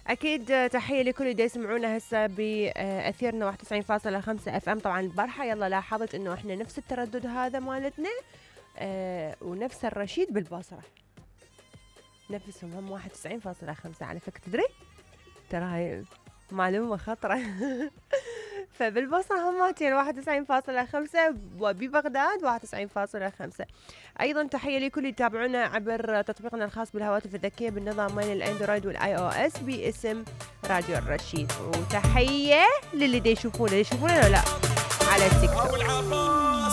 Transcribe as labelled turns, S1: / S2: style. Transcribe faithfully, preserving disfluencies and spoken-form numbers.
S1: اكيد تحيه لكل اللي يسمعونا هسه باثيرنا واحد وتسعين فاصلة خمسة اف ام. طبعا البارحه يلا لاحظت انه احنا نفس التردد هذا مالتنا، آه ونفس الرشيد بالبصره نفسهم هم واحد وتسعين فاصلة خمسة. على فكره تدري ترى هاي معلومه خطره. فبالبصرة هماتين واحد وتسعين فاصلة خمسة وببغداد واحد وتسعين فاصلة خمسة. أيضا تحية لكل اللي يتابعونا عبر تطبيقنا الخاص بالهواتف الذكية بالنظامين الأندرويد والآي أو إس باسم راديو الرشيد. وتحية للي دي يشوفونا يشوفونا ولا لا على التيك توك.